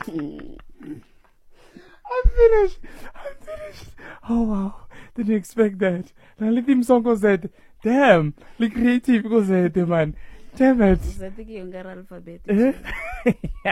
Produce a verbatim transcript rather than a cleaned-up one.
I'm finished. I'm finished. Oh wow. Didn't expect that. Now the theme song was that. Damn. The creative was that man. Damn it. I think younger alphabet.